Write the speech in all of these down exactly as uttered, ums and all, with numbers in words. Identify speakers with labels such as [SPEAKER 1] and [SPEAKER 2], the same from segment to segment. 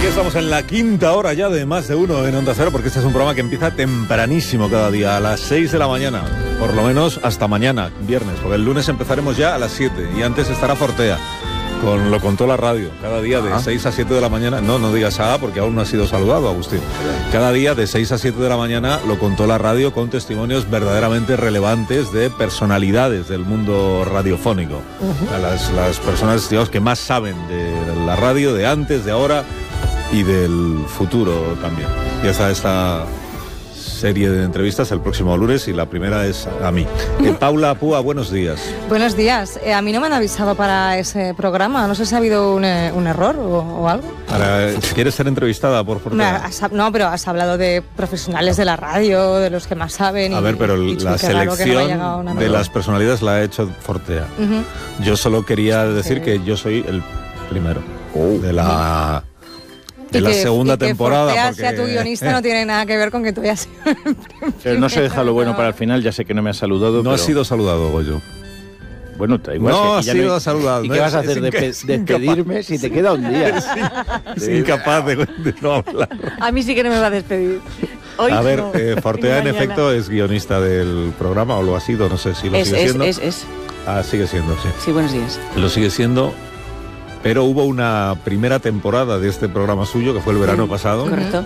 [SPEAKER 1] Aquí estamos en la quinta hora ya de Más de Uno en Onda Cero, porque este es un programa que empieza tempranísimo cada día, a las seis de la mañana, por lo menos hasta mañana, viernes, porque el lunes empezaremos ya a las siete y antes estará Fortea, con Lo Contó la Radio, cada día de seis a siete de la mañana. No, no digas A porque aún no ha sido saludado, Agustín. Cada día de seis a siete de la mañana Lo Contó la Radio, con testimonios verdaderamente relevantes de personalidades del mundo radiofónico. Uh-huh. Las, las personas, digamos, que más saben de la radio, de antes, de ahora y del futuro también. Y esta esta serie de entrevistas el próximo lunes, y la primera es a mí. Eh, Paula Púa, buenos días.
[SPEAKER 2] Buenos días. Eh, a mí no me han avisado para ese programa. No sé si ha habido un, eh, un error o, o algo.
[SPEAKER 1] Para, ¿Quieres ser entrevistada por Fortea?
[SPEAKER 2] No, pero has hablado de profesionales de la radio, de los que más saben.
[SPEAKER 1] A
[SPEAKER 2] y,
[SPEAKER 1] ver, pero
[SPEAKER 2] y,
[SPEAKER 1] la selección no de las personalidades la ha hecho Fortea. Uh-huh. Yo solo quería decir sí. que yo soy el primero oh. de la... de la que, segunda y que temporada.
[SPEAKER 2] Que
[SPEAKER 1] porque
[SPEAKER 2] sea tu guionista no tiene nada que ver con que tú hayas sido
[SPEAKER 3] Pero no se deja lo bueno para el final, ya sé que no me has saludado.
[SPEAKER 1] No
[SPEAKER 3] pero...
[SPEAKER 1] has sido saludado, Goyo.
[SPEAKER 3] Bueno, da igual.
[SPEAKER 1] No
[SPEAKER 3] si
[SPEAKER 1] has sido me... saludado.
[SPEAKER 3] ¿Y
[SPEAKER 1] no
[SPEAKER 3] qué
[SPEAKER 1] es,
[SPEAKER 3] vas a hacer?
[SPEAKER 1] Es
[SPEAKER 3] Despe ¿Despedirme si te queda un día?
[SPEAKER 1] Es, es incapaz de, de no hablar.
[SPEAKER 2] A mí sí que no me va a despedir. Hoy
[SPEAKER 1] a ver,
[SPEAKER 2] no.
[SPEAKER 1] eh, Fortea en efecto es guionista del programa, o lo ha sido, no sé si lo
[SPEAKER 4] es,
[SPEAKER 1] sigue
[SPEAKER 4] es,
[SPEAKER 1] siendo.
[SPEAKER 4] Es, es.
[SPEAKER 1] Ah, sigue siendo, sí.
[SPEAKER 4] Sí, buenos días.
[SPEAKER 1] Lo sigue siendo. Pero hubo una primera temporada de este programa suyo, que fue el verano sí, pasado.
[SPEAKER 4] Correcto.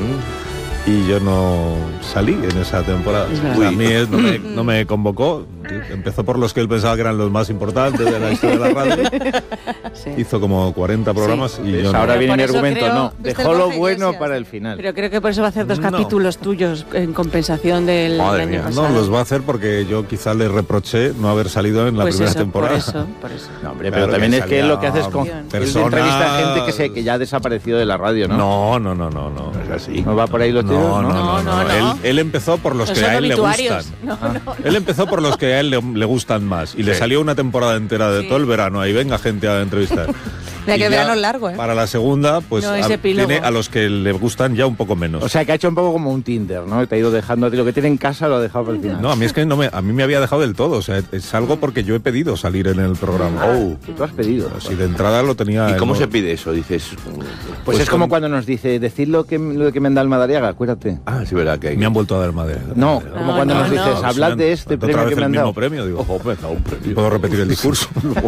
[SPEAKER 1] Y yo no salí en esa temporada. Uy, a mí no me, no me convocó. Empezó por los que él pensaba que eran los más importantes de la historia de la radio. Sí. Hizo como cuarenta programas sí. y yo
[SPEAKER 3] pues
[SPEAKER 1] no.
[SPEAKER 3] Ahora viene mi argumento,
[SPEAKER 4] creo,
[SPEAKER 3] no. Dejó lo bueno para el final.
[SPEAKER 4] Pero creo que por eso va a hacer dos
[SPEAKER 1] no.
[SPEAKER 4] capítulos tuyos en compensación del
[SPEAKER 1] Madre
[SPEAKER 4] año
[SPEAKER 1] mía.
[SPEAKER 4] pasado.
[SPEAKER 1] No, los va a hacer porque yo quizá le reproché no haber salido en la
[SPEAKER 4] pues
[SPEAKER 1] primera
[SPEAKER 4] eso,
[SPEAKER 1] temporada.
[SPEAKER 4] Por eso, por eso.
[SPEAKER 3] No, hombre, pero claro, también que es que lo que haces con personas... entrevista a gente que, se, que ya ha desaparecido de la radio, ¿no?
[SPEAKER 1] No, no, no, no, no. Es así.
[SPEAKER 3] ¿No va por ahí los tiros?
[SPEAKER 1] No, no, no. no, no, no, no. Él, él empezó por los, los que a él le gustan.
[SPEAKER 4] No, no, no.
[SPEAKER 1] Él empezó por los que a él le, le gustan más. Y sí. le salió una temporada entera de sí. todo el verano. Ahí venga gente a entrevistar.
[SPEAKER 2] Mira que verano es largo, ¿eh?
[SPEAKER 1] Para la segunda, pues
[SPEAKER 4] no,
[SPEAKER 1] a, tiene a los que le gustan ya un poco menos.
[SPEAKER 3] O sea, que ha hecho un poco como un Tinder, ¿no? Te ha ido dejando a ti lo que tiene en casa, lo ha dejado por el final.
[SPEAKER 1] No, a mí es que no me, a mí me había dejado del todo. O sea, es algo porque yo he pedido salir en el programa.
[SPEAKER 3] Ah, oh, tú has pedido.
[SPEAKER 1] Si de entrada lo tenía.
[SPEAKER 5] ¿Y cómo
[SPEAKER 1] no...
[SPEAKER 5] se pide eso? Dices.
[SPEAKER 3] Pues, pues es como con... cuando nos dice, decid lo que, lo que me han dado el Madariaga, acuérdate.
[SPEAKER 5] Ah, sí, verdad que hay...
[SPEAKER 1] Me han vuelto a dar Madariaga.
[SPEAKER 3] No, no, como cuando no, nos dices, no. hablad de este premio que me han dado.
[SPEAKER 1] Otra vez el mismo premio, digo, ojo, me da un premio. Puedo repetir el discurso.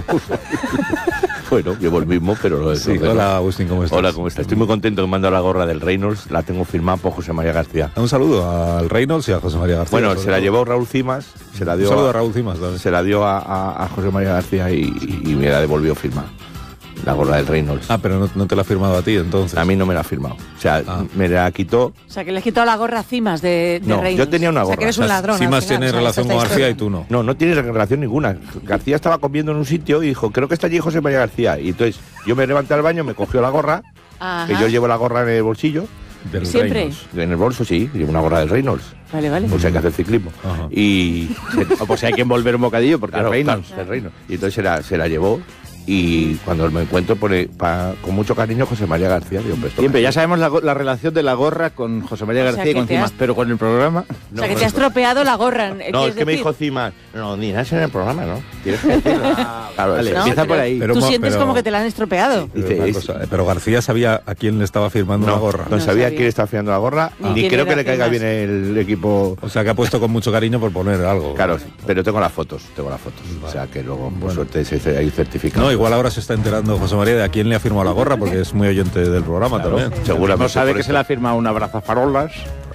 [SPEAKER 5] Bueno, llevo el mismo, pero lo
[SPEAKER 1] sí, hola, Agustín, ¿cómo estás?
[SPEAKER 5] Hola, ¿cómo estás? Estoy muy contento que me han dado la gorra del Reynolds, la tengo firmada por José María García.
[SPEAKER 1] Un saludo al Reynolds y a José María García.
[SPEAKER 5] Bueno, se la llevó Raúl Cimas, se la dio
[SPEAKER 1] un saludo
[SPEAKER 5] a,
[SPEAKER 1] a Raúl Cimas también.
[SPEAKER 5] Se la dio a, a, a José María García y, y, y me la devolvió firmada. La gorra del Reynolds.
[SPEAKER 1] Ah, pero no, no te la ha firmado a ti, entonces.
[SPEAKER 5] A mí no me la ha firmado. O sea, ah. me la quitó...
[SPEAKER 4] O sea, que le has quitado la gorra a Cimas de, de
[SPEAKER 5] no,
[SPEAKER 4] Reynolds.
[SPEAKER 5] Yo tenía una gorra.
[SPEAKER 4] O sea, que eres un ladrón.
[SPEAKER 1] Cimas tiene relación con García y tú no.
[SPEAKER 5] No, no tiene relación ninguna. García estaba comiendo en un sitio y dijo, creo que está allí José María García. Y entonces yo me levanté al baño, me cogió la gorra, Ajá. que yo llevo la gorra en el bolsillo.
[SPEAKER 1] Del
[SPEAKER 4] ¿Siempre?
[SPEAKER 1] Reynolds.
[SPEAKER 5] En el bolso, sí, llevo una gorra del Reynolds.
[SPEAKER 4] Vale, vale.
[SPEAKER 5] Pues hay que hacer ciclismo.
[SPEAKER 1] Ajá.
[SPEAKER 5] Y...
[SPEAKER 3] o pues hay que envolver un bocadillo porque claro, el Reynolds.
[SPEAKER 5] Claro, el Reynolds. Y entonces se la, se la llevó. Y cuando me encuentro pone pa, con mucho cariño José María García. Digo, pues,
[SPEAKER 3] siempre, ya sabemos la, la relación de la gorra con José María García, o sea, y con Cimas, has... pero con el programa...
[SPEAKER 4] No, o sea, que te has tropeado la gorra.
[SPEAKER 5] No, es que decir? me dijo Cimas, no, ni nada en el programa, ¿no? Tienes que decirlo.
[SPEAKER 3] Ah, claro, vale, no, empieza por ahí.
[SPEAKER 4] Pero, Tú sientes pero, como que te la han estropeado.
[SPEAKER 1] Dice, cosa, pero García sabía a quién le estaba firmando
[SPEAKER 5] no,
[SPEAKER 1] la gorra.
[SPEAKER 5] No, no sabía a quién estaba firmando la gorra, ah. ni creo que le caiga bien el equipo...
[SPEAKER 1] O sea, que ha puesto con mucho cariño por poner algo.
[SPEAKER 5] Claro, pero tengo las fotos, tengo las fotos. Vale. O sea, que luego, por bueno. suerte, se, hay certificado.
[SPEAKER 1] No, igual ahora se está enterando José María de a quién le ha firmado la gorra, porque es muy oyente del programa claro, también.
[SPEAKER 5] Sí. Seguramente.
[SPEAKER 3] No sabe que eso. Se le ha firmado un abrazafarolas.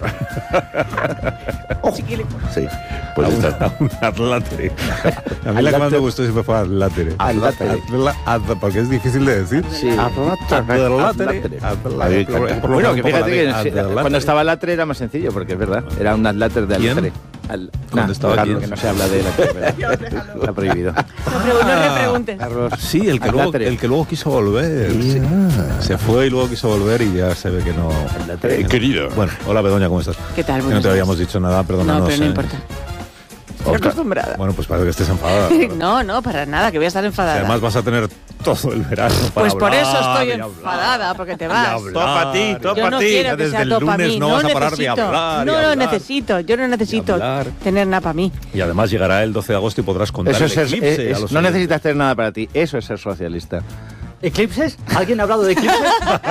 [SPEAKER 5] oh. Sí, pues
[SPEAKER 1] a está. Un adlátere. A mí la que más me gustó siempre fue adlátere.
[SPEAKER 3] Adlátere.
[SPEAKER 1] Porque es difícil de decir.
[SPEAKER 3] Sí. Adlátere. Bueno, que fíjate que cuando estaba látere era más sencillo, porque es verdad. Era un adlátere de adlátere.
[SPEAKER 1] Al, ¿Dónde estaba
[SPEAKER 3] Carlos, que no se habla de la está prohibido.
[SPEAKER 4] No, no le preguntes.
[SPEAKER 1] Carlos, sí, el que, luego, el que luego quiso volver. Sí. Se fue y luego quiso volver y ya se ve que no.
[SPEAKER 5] Eh, querido.
[SPEAKER 1] Bueno, hola Begoña, ¿cómo estás?
[SPEAKER 4] ¿Qué tal?
[SPEAKER 1] Que no te habíamos dicho nada, perdónanos.
[SPEAKER 4] No, pero no
[SPEAKER 1] eh.
[SPEAKER 4] importa. Estoy acostumbrada.
[SPEAKER 1] Bueno, pues parece que estés enfadada.
[SPEAKER 4] No, no, para nada, que voy a estar enfadada.
[SPEAKER 1] Si además vas a tener todo el verano para
[SPEAKER 4] Pues por
[SPEAKER 1] hablar,
[SPEAKER 4] eso estoy enfadada, porque te vas.
[SPEAKER 5] Todo para ti, todo
[SPEAKER 4] yo
[SPEAKER 5] para
[SPEAKER 4] no
[SPEAKER 5] ti.
[SPEAKER 4] quiero que
[SPEAKER 1] desde
[SPEAKER 4] sea
[SPEAKER 1] el
[SPEAKER 4] todo para
[SPEAKER 1] lunes
[SPEAKER 4] mí.
[SPEAKER 1] no
[SPEAKER 4] No
[SPEAKER 1] vas a parar
[SPEAKER 4] necesito,
[SPEAKER 1] de hablar.
[SPEAKER 4] no
[SPEAKER 1] y
[SPEAKER 4] lo
[SPEAKER 1] hablar,
[SPEAKER 4] necesito, yo no necesito tener nada para mí.
[SPEAKER 1] Y además llegará el doce de agosto y podrás contar
[SPEAKER 3] eso
[SPEAKER 1] el
[SPEAKER 3] es,
[SPEAKER 1] eclipse
[SPEAKER 3] es, es,
[SPEAKER 1] a los
[SPEAKER 3] No
[SPEAKER 1] oyentes.
[SPEAKER 3] necesitas tener nada para ti, eso es ser socialista.
[SPEAKER 6] ¿Eclipses? ¿Alguien ha hablado de eclipses?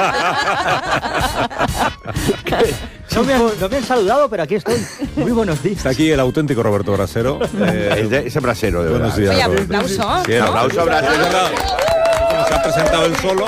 [SPEAKER 6] no, me han, no me han saludado, pero aquí estoy. Muy buenos días.
[SPEAKER 1] Está aquí el auténtico Roberto Brasero.
[SPEAKER 5] Eh, ese Brasero, de
[SPEAKER 1] buenos
[SPEAKER 5] verdad.
[SPEAKER 1] días.
[SPEAKER 2] Oye, aplauso.
[SPEAKER 1] Sí,
[SPEAKER 5] aplauso, Brasero.
[SPEAKER 1] Se ha presentado él solo.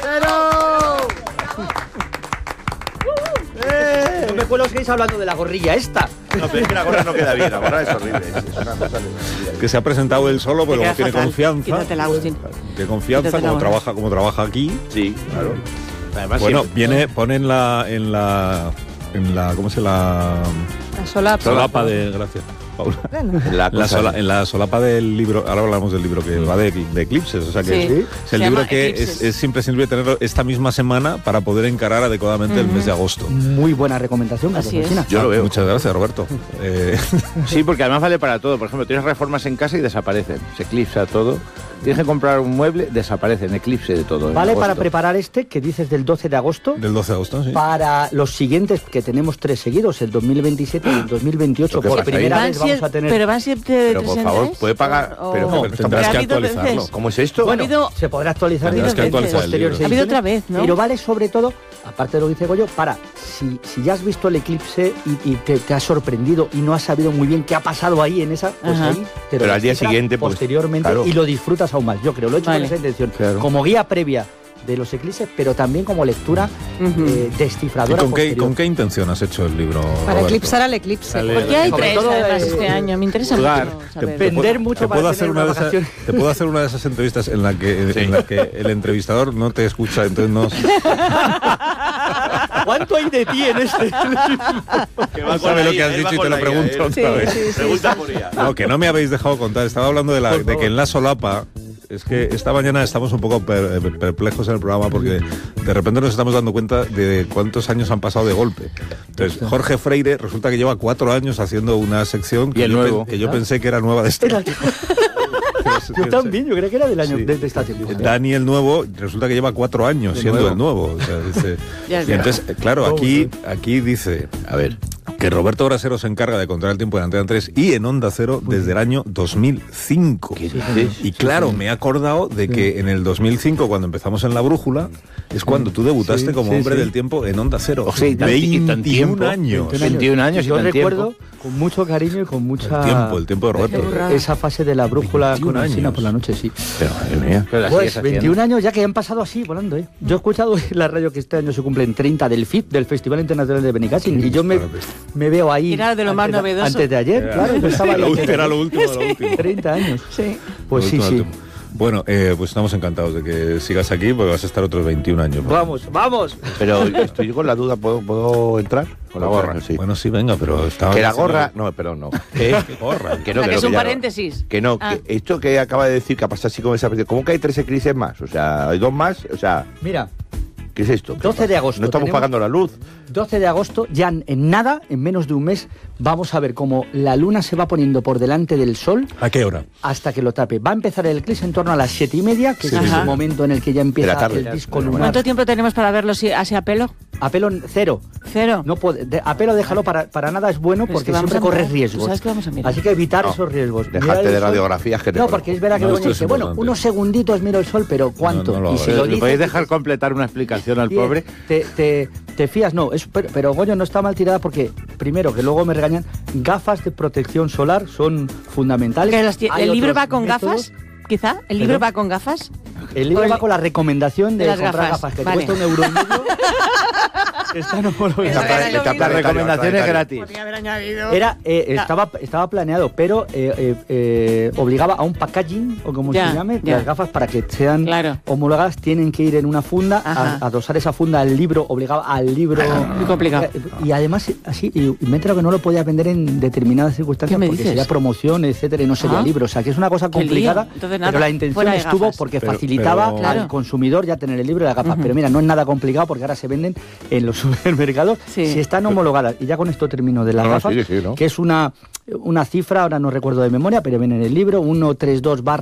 [SPEAKER 6] No me puedo seguir hablando de la gorrilla esta.
[SPEAKER 5] No, pero es que la gorra no queda bien, la gorra es horrible. Es una cosa
[SPEAKER 1] que se ha presentado él solo, porque como tiene
[SPEAKER 4] fatal.
[SPEAKER 1] confianza.
[SPEAKER 4] Quítatela, Agustín.
[SPEAKER 1] Tiene confianza,
[SPEAKER 4] Quítatela
[SPEAKER 1] como
[SPEAKER 4] ahora.
[SPEAKER 1] trabaja, como trabaja aquí.
[SPEAKER 5] Sí, claro. Además,
[SPEAKER 1] Bueno,
[SPEAKER 5] siempre-
[SPEAKER 1] viene, pone en la, en la, en la, ¿cómo se la?
[SPEAKER 2] La solapa.
[SPEAKER 1] Solapa de, gracias, Paula.
[SPEAKER 2] Bueno.
[SPEAKER 5] la
[SPEAKER 1] En la,
[SPEAKER 5] cosa-
[SPEAKER 1] sola- en la solapa del libro, ahora hablamos del libro que va de, de eclipses, o sea que
[SPEAKER 4] Sí.
[SPEAKER 1] es,
[SPEAKER 4] Sí.
[SPEAKER 1] es el
[SPEAKER 4] Se
[SPEAKER 1] libro
[SPEAKER 4] llama
[SPEAKER 1] que
[SPEAKER 4] Eclipses.
[SPEAKER 1] es, es imprescindible tenerlo esta misma semana para poder encarar adecuadamente el mes de agosto.
[SPEAKER 6] Muy buena recomendación,
[SPEAKER 4] Así es.
[SPEAKER 6] Cristina.
[SPEAKER 5] Yo lo veo.
[SPEAKER 1] Muchas gracias, Roberto. Eh,
[SPEAKER 3] Sí, porque además vale para todo. Por ejemplo, tienes reformas en casa y desaparecen. Se eclipsa todo. Tienes que comprar un mueble, desaparecen. Eclipse de todo. en
[SPEAKER 6] Vale para
[SPEAKER 3] agosto.
[SPEAKER 6] preparar este que dices del doce de agosto.
[SPEAKER 1] del doce de agosto, sí.
[SPEAKER 6] Para los siguientes, que tenemos tres seguidos, el dos mil veintisiete y el dos mil veintiocho,
[SPEAKER 5] ¿Qué
[SPEAKER 6] por
[SPEAKER 5] pasa ahí?
[SPEAKER 6] primera
[SPEAKER 4] Van
[SPEAKER 6] vez vamos
[SPEAKER 4] siempre-
[SPEAKER 6] a tener...
[SPEAKER 4] Pero van siempre de
[SPEAKER 5] Pero,
[SPEAKER 4] tres
[SPEAKER 5] por
[SPEAKER 4] en
[SPEAKER 5] favor,
[SPEAKER 4] tres,
[SPEAKER 5] puede pagar,
[SPEAKER 4] o-
[SPEAKER 5] pero-
[SPEAKER 4] o-
[SPEAKER 1] pero tendrás
[SPEAKER 4] ha
[SPEAKER 1] que
[SPEAKER 4] habido
[SPEAKER 1] actualizarlo.
[SPEAKER 4] veces.
[SPEAKER 5] ¿Cómo es esto?
[SPEAKER 6] Bueno,
[SPEAKER 4] Ha habido-
[SPEAKER 6] se podrá actualizar
[SPEAKER 1] Tendrás
[SPEAKER 6] en
[SPEAKER 1] que actualizar el
[SPEAKER 6] posteriores
[SPEAKER 1] libro.
[SPEAKER 4] Ha habido
[SPEAKER 6] ediciones,
[SPEAKER 4] otra vez, ¿no?
[SPEAKER 6] Pero vale sobre todo, aparte de lo que dice Goyo, para, si, si ya has visto el eclipse y, y te, te has sorprendido y no has sabido muy bien qué ha pasado ahí en esa, pues
[SPEAKER 4] Ajá.
[SPEAKER 6] ahí te lo
[SPEAKER 5] Pero al día
[SPEAKER 6] descifra
[SPEAKER 5] siguiente, pues,
[SPEAKER 6] posteriormente,
[SPEAKER 5] claro.
[SPEAKER 6] y lo disfrutas aún más. Yo creo, lo he hecho
[SPEAKER 4] Vale.
[SPEAKER 6] con esa intención.
[SPEAKER 5] Claro.
[SPEAKER 6] Como guía previa de los eclipses, pero también como lectura
[SPEAKER 4] Ujú.
[SPEAKER 6] eh,
[SPEAKER 1] ¿Y
[SPEAKER 6] descifradora
[SPEAKER 1] con qué,
[SPEAKER 6] posterior.
[SPEAKER 1] con qué intención has hecho el libro,
[SPEAKER 2] Para
[SPEAKER 1] Roberto?
[SPEAKER 2] eclipsar al eclipse.
[SPEAKER 1] Dale.
[SPEAKER 4] Porque hay
[SPEAKER 6] Sobre
[SPEAKER 4] tres
[SPEAKER 6] todo,
[SPEAKER 4] además
[SPEAKER 6] eh,
[SPEAKER 4] este año. Me interesa
[SPEAKER 3] jugar.
[SPEAKER 4] mucho
[SPEAKER 1] Te-
[SPEAKER 4] saber.
[SPEAKER 1] te
[SPEAKER 6] Vender
[SPEAKER 1] puedo-
[SPEAKER 6] mucho
[SPEAKER 1] te
[SPEAKER 6] para
[SPEAKER 1] puedo
[SPEAKER 6] tener
[SPEAKER 1] hacer una
[SPEAKER 6] una
[SPEAKER 1] de esas,
[SPEAKER 6] vacación.
[SPEAKER 1] te puedo hacer una de esas entrevistas en la que
[SPEAKER 5] Sí.
[SPEAKER 1] en la que el entrevistador no te escucha, entonces no
[SPEAKER 6] ¿Cuánto hay de ti en este?
[SPEAKER 1] no sabe lo que has dicho y te lo pregunto otra vez.
[SPEAKER 5] Pregunta por ella.
[SPEAKER 1] No, que no me habéis dejado contar. Estaba hablando de, la, de que en la solapa. Es que esta mañana estamos un poco per- perplejos en el programa porque de repente nos estamos dando cuenta de cuántos años han pasado de golpe. Entonces, Jorge Freire resulta que lleva cuatro años haciendo una sección que,
[SPEAKER 3] Y el
[SPEAKER 1] yo,
[SPEAKER 3] nuevo.
[SPEAKER 1] pe- que yo pensé que era nueva de este año.
[SPEAKER 6] Yo también, yo creo que era del año
[SPEAKER 1] Sí.
[SPEAKER 6] de, de esta temporada.
[SPEAKER 1] Dani el nuevo resulta que lleva cuatro años
[SPEAKER 6] De
[SPEAKER 1] siendo
[SPEAKER 6] nuevo.
[SPEAKER 1] el nuevo. O sea, dice-
[SPEAKER 4] Ya es
[SPEAKER 1] y entonces, eh, claro,
[SPEAKER 6] Nuevo,
[SPEAKER 1] aquí,
[SPEAKER 6] sí.
[SPEAKER 1] aquí dice,
[SPEAKER 5] A ver.
[SPEAKER 1] que Roberto Brasero se encarga de controlar el tiempo en Antena tres y en Onda Cero desde el año dos mil cinco.
[SPEAKER 5] ¿Qué dices?
[SPEAKER 1] Y claro, me he acordado de que en el dos mil cinco, cuando empezamos en La Brújula, es cuando tú debutaste
[SPEAKER 6] Sí,
[SPEAKER 1] como
[SPEAKER 6] sí,
[SPEAKER 1] hombre
[SPEAKER 6] sí.
[SPEAKER 1] del tiempo en Onda Cero.
[SPEAKER 3] O sea, y tan- y tan
[SPEAKER 1] veintiún
[SPEAKER 3] tiempo.
[SPEAKER 1] años.
[SPEAKER 3] veintiún años y
[SPEAKER 6] Yo
[SPEAKER 3] tan
[SPEAKER 6] recuerdo
[SPEAKER 3] tiempo.
[SPEAKER 6] con mucho cariño y con mucha...
[SPEAKER 1] El tiempo, el tiempo de Roberto.
[SPEAKER 6] Esa fase de la brújula
[SPEAKER 1] veintiún
[SPEAKER 6] con Alsina
[SPEAKER 1] años.
[SPEAKER 6] por la noche, sí.
[SPEAKER 5] Pero, madre mía.
[SPEAKER 3] Pero la
[SPEAKER 6] Pues
[SPEAKER 3] sigues haciendo.
[SPEAKER 6] veintiún años ya que han pasado así, volando, ¿eh? Yo he escuchado en la radio que este año se cumplen treinta del F I T, del Festival Internacional de Benicassin, y yo me, me veo ahí...
[SPEAKER 4] Era de lo más
[SPEAKER 6] antes
[SPEAKER 4] novedoso.
[SPEAKER 6] Antes de ayer,
[SPEAKER 1] Era-
[SPEAKER 6] claro, yo estaba ahí
[SPEAKER 1] Lo
[SPEAKER 6] antes de
[SPEAKER 1] último, era lo
[SPEAKER 6] ayer.
[SPEAKER 1] último de lo último.
[SPEAKER 6] treinta años.
[SPEAKER 4] Sí.
[SPEAKER 6] Pues
[SPEAKER 1] Lo
[SPEAKER 6] sí,
[SPEAKER 1] último,
[SPEAKER 6] sí.
[SPEAKER 1] lo último. Bueno, eh, pues estamos encantados de que sigas aquí porque vas a estar otros veintiún años.
[SPEAKER 6] Vamos, vamos.
[SPEAKER 5] Pero estoy con la duda, ¿puedo, ¿puedo entrar? Con la gorra, sí.
[SPEAKER 1] Bueno, sí, venga, pero estaba
[SPEAKER 5] Que la
[SPEAKER 1] diciendo-
[SPEAKER 5] gorra... No, perdón, no. Que,
[SPEAKER 1] ¿Qué gorra?
[SPEAKER 5] que no,
[SPEAKER 4] O sea, que
[SPEAKER 5] no,
[SPEAKER 4] es un
[SPEAKER 5] ya no.
[SPEAKER 4] paréntesis.
[SPEAKER 5] Que no,
[SPEAKER 4] Ah.
[SPEAKER 5] que esto que acaba de decir que ha pasado así como esa... ¿Cómo que hay tres eclipses más? O sea, hay dos más, o sea...
[SPEAKER 6] Mira,
[SPEAKER 5] ¿Qué es esto?
[SPEAKER 6] doce de agosto
[SPEAKER 5] No estamos
[SPEAKER 6] tenemos-
[SPEAKER 5] pagando la luz.
[SPEAKER 6] doce de agosto, ya en en nada, en menos de un mes, vamos a ver cómo la luna se va poniendo por delante del sol
[SPEAKER 1] ¿A qué hora?
[SPEAKER 6] hasta que lo tape. Va a empezar el eclipse en torno a las siete y media, que
[SPEAKER 4] Sí,
[SPEAKER 6] es
[SPEAKER 4] sí.
[SPEAKER 6] el momento en el que ya empieza
[SPEAKER 5] De la tarde.
[SPEAKER 6] el disco
[SPEAKER 5] De la
[SPEAKER 6] lunar.
[SPEAKER 4] ¿Cuánto tiempo tenemos para verlo si- así a pelo?
[SPEAKER 6] A pelo cero.
[SPEAKER 4] Cero.
[SPEAKER 6] No puede, de- a pelo déjalo, para, para nada es bueno
[SPEAKER 4] Pero es
[SPEAKER 6] porque
[SPEAKER 4] que vamos
[SPEAKER 6] siempre
[SPEAKER 4] a
[SPEAKER 6] corres
[SPEAKER 4] mirar.
[SPEAKER 6] riesgos.
[SPEAKER 4] ¿Tú sabes que vamos a mirar?
[SPEAKER 6] Así que evitar
[SPEAKER 5] No,
[SPEAKER 6] esos riesgos.
[SPEAKER 5] dejarte
[SPEAKER 6] Mirar el
[SPEAKER 5] de
[SPEAKER 6] sol.
[SPEAKER 5] radiografías que te
[SPEAKER 6] No,
[SPEAKER 5] conozco.
[SPEAKER 6] porque es verdad que
[SPEAKER 1] No,
[SPEAKER 6] luego
[SPEAKER 1] esto es
[SPEAKER 6] dice, bueno,
[SPEAKER 1] importante.
[SPEAKER 6] unos segunditos miro el sol, pero ¿cuánto?
[SPEAKER 1] No, no lo
[SPEAKER 6] y si
[SPEAKER 1] hagas.
[SPEAKER 6] lo
[SPEAKER 3] ¿Le
[SPEAKER 6] dices,
[SPEAKER 3] podéis dejar completar una explicación al
[SPEAKER 6] Bien,
[SPEAKER 3] pobre?
[SPEAKER 6] Te, te, te fías, no, es, pero, pero Goyo no está mal tirada porque, primero, que luego me regañan, gafas de protección solar son fundamentales.
[SPEAKER 4] Que las ti-
[SPEAKER 6] Hay
[SPEAKER 4] ¿El libro
[SPEAKER 6] otros
[SPEAKER 4] va con
[SPEAKER 6] métodos.
[SPEAKER 4] gafas? Quizá. ¿El libro
[SPEAKER 6] ¿Perdón?
[SPEAKER 4] va con gafas?
[SPEAKER 6] El libro
[SPEAKER 4] O el-
[SPEAKER 6] va con la recomendación de,
[SPEAKER 4] de las
[SPEAKER 6] comprar
[SPEAKER 4] gafas,
[SPEAKER 6] gafas, que
[SPEAKER 4] vale.
[SPEAKER 6] te cuesta un euro y medio. Están homologadas.
[SPEAKER 5] Está pla- está
[SPEAKER 3] La
[SPEAKER 5] planetario,
[SPEAKER 3] recomendación es
[SPEAKER 5] planetario.
[SPEAKER 3] gratis.
[SPEAKER 4] Podría haber añadido.
[SPEAKER 6] Era, eh, estaba, estaba planeado, pero eh, eh, eh, obligaba a un packaging, o como
[SPEAKER 4] Ya,
[SPEAKER 6] se llame,
[SPEAKER 4] ya.
[SPEAKER 6] las gafas para que sean
[SPEAKER 4] Claro.
[SPEAKER 6] homologadas tienen que ir en una funda,
[SPEAKER 4] Ajá.
[SPEAKER 6] a, adosar esa funda al libro, obligaba al libro.
[SPEAKER 4] Muy complicado.
[SPEAKER 6] Eh, Y además, así, y y me he enterado que no lo podía vender en determinadas circunstancias
[SPEAKER 4] ¿Qué me
[SPEAKER 6] porque
[SPEAKER 4] dices?
[SPEAKER 6] sería promoción, etcétera, y no sería
[SPEAKER 4] Ah.
[SPEAKER 6] libro. O sea, que es una cosa
[SPEAKER 4] Qué lío.
[SPEAKER 6] complicada,
[SPEAKER 4] Entonces, nada,
[SPEAKER 6] pero la intención
[SPEAKER 4] fuera de
[SPEAKER 6] estuvo
[SPEAKER 4] gafas.
[SPEAKER 6] porque
[SPEAKER 1] Pero-
[SPEAKER 6] facilitaba
[SPEAKER 1] pero-
[SPEAKER 6] al
[SPEAKER 4] Claro.
[SPEAKER 6] consumidor ya tener el libro y la gafa. Pero mira, no es nada complicado porque ahora se venden en los supermercados.
[SPEAKER 4] Sí.
[SPEAKER 6] Si están homologadas, y ya con esto termino de las
[SPEAKER 5] No, no,
[SPEAKER 6] gafas,
[SPEAKER 5] sí, sí, ¿no?
[SPEAKER 6] que es una, una cifra, ahora no recuerdo de memoria, pero viene en el libro, ciento treinta y dos barra